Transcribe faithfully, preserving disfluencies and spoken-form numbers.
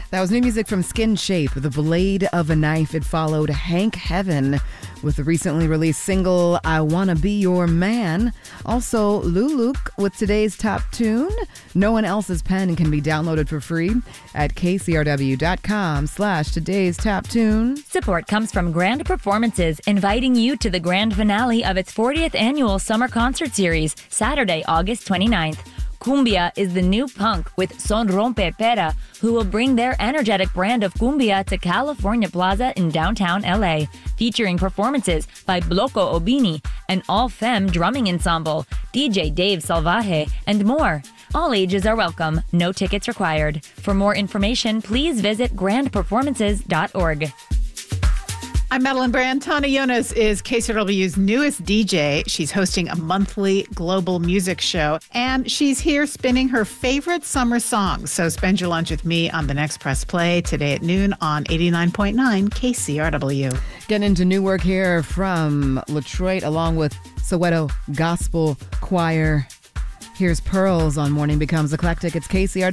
That was new music from Skin Shape, The Blade of a Knife. It followed Hank Heaven with the recently released single, I Wanna Be Your Man. Also, Luluk with today's top tune. No One Else's Pen can be downloaded for free at kcrw.com slash today's top tune. Support comes from Grand Performances, inviting you to the grand finale of its fortieth annual summer concert series, Saturday, August twenty-ninth. Cumbia is the new punk with Son Rompe Pera, who will bring their energetic brand of cumbia to California Plaza in downtown L A, featuring performances by Bloco Obini, an all-femme drumming ensemble, D J Dave Salvaje, and more. All ages are welcome, no tickets required. For more information, please visit grand performances dot org. I'm Madeline Brand. Tana Yonas is K C R W's newest D J. She's hosting a monthly global music show, and she's here spinning her favorite summer songs. So spend your lunch with me on the next Press Play today at noon on eighty-nine point nine K C R W. Getting into new work here from Detroit along with Soweto Gospel Choir. Here's Pearls on Morning Becomes Eclectic. It's K C R W.